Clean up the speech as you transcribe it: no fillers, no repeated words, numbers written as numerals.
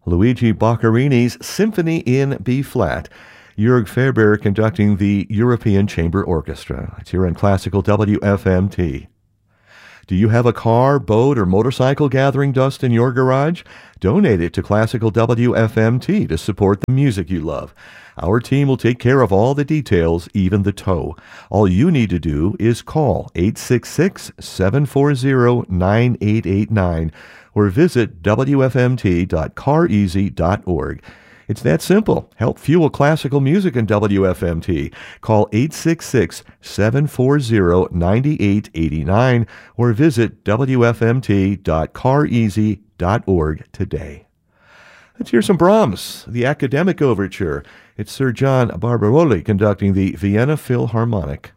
Luigi Boccherini's Symphony in B-flat. Jörg Faber conducting the European Chamber Orchestra. It's here on Classical WFMT. Do you have a car, boat, or motorcycle gathering dust in your garage? Donate it to Classical WFMT to support the music you love. Our team will take care of all the details, even the tow. All you need to do is call 866-740-9889 or visit wfmt.careasy.org. It's that simple. Help fuel classical music in WFMT. Call 866-740-9889 or visit wfmt.careasy.org today. Let's hear some Brahms, the Academic Overture. It's Sir John Barbaroli conducting the Vienna Philharmonic.